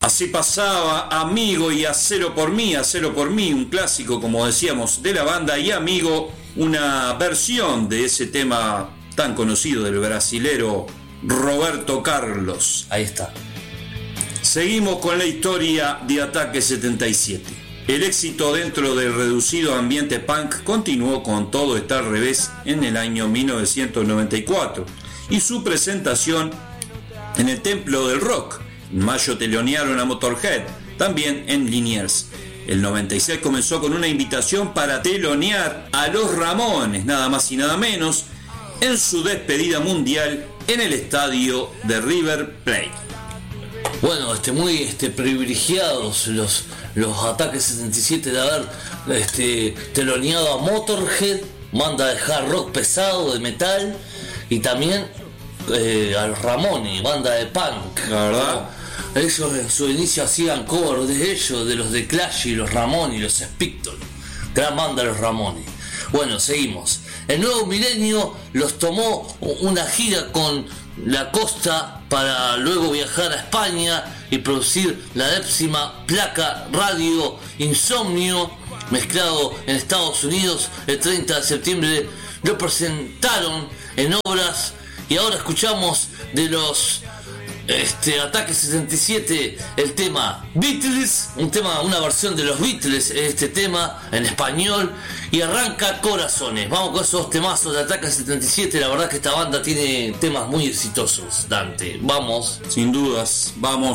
Así pasaba Amigo y Hacelo por mí, un clásico, como decíamos, de la banda, y Amigo, una versión de ese tema tan conocido del brasilero Roberto Carlos. Ahí está. Seguimos con la historia de Ataque 77. El éxito dentro del reducido ambiente punk continuó con Todo está al revés en el año 1994 y su presentación en el Templo del Rock. En mayo telonearon a Motorhead, también en Liniers. El 96 comenzó con una invitación para telonear a los Ramones, nada más y nada menos, en su despedida mundial en el estadio de River Plate. Bueno, muy privilegiados los Ataques 77 de haber teloneado a Motorhead, banda de hard rock pesado, de metal, y también a los Ramones, banda de punk. La verdad. Ellos en su inicio hacían cover de ellos, de los de Clash y los Ramones y los Spector. Gran banda los Ramones. Bueno, seguimos. El nuevo milenio los tomó una gira con la costa para luego viajar a España y producir la 10ª placa Radio Insomnio, mezclado en Estados Unidos el 30 de septiembre. Lo presentaron en obras y ahora escuchamos de los Ataque 77 el tema Beatles, una versión de los Beatles, este tema en español, y arranca Corazones. Vamos con esos temazos de Ataque 77. La verdad que esta banda tiene temas muy exitosos, Dante. Vamos. Sin dudas, vamos.